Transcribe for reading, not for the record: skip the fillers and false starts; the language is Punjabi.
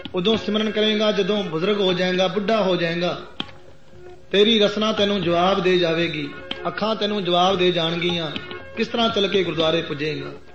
ਉਦੋਂ ਸਿਮਰਨ ਕਰੇਗਾ ਜਦੋਂ ਬਜ਼ੁਰਗ ਹੋ ਜਾਏਗਾ, ਬੁੱਢਾ ਹੋ ਜਾਏਗਾ। ਤੇਰੀ ਰਸਨਾ ਤੈਨੂੰ ਜਵਾਬ ਦੇ ਜਾਵੇਗੀ, ਅੱਖਾਂ ਤੈਨੂੰ ਜਵਾਬ ਦੇ ਜਾਣਗੀਆਂ, ਕਿਸ ਤਰ੍ਹਾਂ ਚੱਲ ਕੇ ਗੁਰਦੁਆਰੇ ਪੁੱਜੇਗਾ।